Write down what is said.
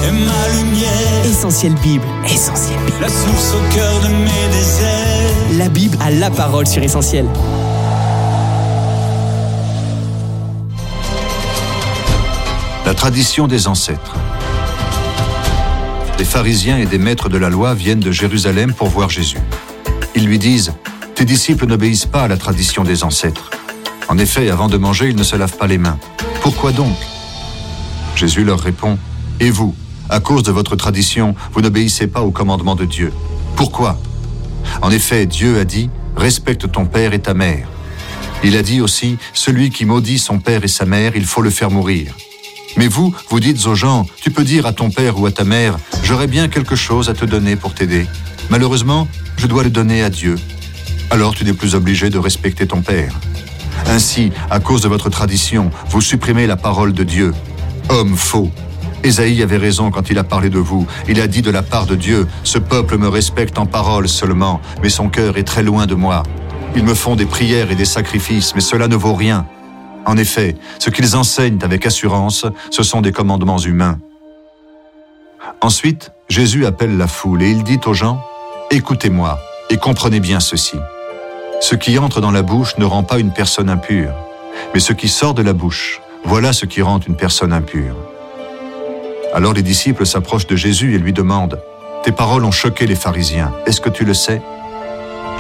est ma lumière. Essentiel Bible, Essentiel Bible. La source au cœur de mes déserts. La Bible a la parole sur Essentiel. La tradition des ancêtres. Des pharisiens et des maîtres de la loi viennent de Jérusalem pour voir Jésus. Ils lui disent « Tes disciples n'obéissent pas à la tradition des ancêtres. En effet, avant de manger, ils ne se lavent pas les mains. Pourquoi donc ?» Jésus leur répond « Et vous, à cause de votre tradition, vous n'obéissez pas au commandement de Dieu. Pourquoi ? En effet, Dieu a dit « Respecte ton père et ta mère. » Il a dit aussi « Celui qui maudit son père et sa mère, il faut le faire mourir. » Mais vous dites aux gens, tu peux dire à ton père ou à ta mère, j'aurais bien quelque chose à te donner pour t'aider. Malheureusement, je dois le donner à Dieu. Alors tu n'es plus obligé de respecter ton père. Ainsi, à cause de votre tradition, vous supprimez la parole de Dieu. Homme faux. Ésaïe avait raison quand il a parlé de vous. Il a dit de la part de Dieu, ce peuple me respecte en parole seulement, mais son cœur est très loin de moi. Ils me font des prières et des sacrifices, mais cela ne vaut rien. En effet, ce qu'ils enseignent avec assurance, ce sont des commandements humains. Ensuite, Jésus appelle la foule et il dit aux gens « Écoutez-moi et comprenez bien ceci. Ce qui entre dans la bouche ne rend pas une personne impure, mais ce qui sort de la bouche, voilà ce qui rend une personne impure. » Alors les disciples s'approchent de Jésus et lui demandent « Tes paroles ont choqué les pharisiens, est-ce que tu le sais ?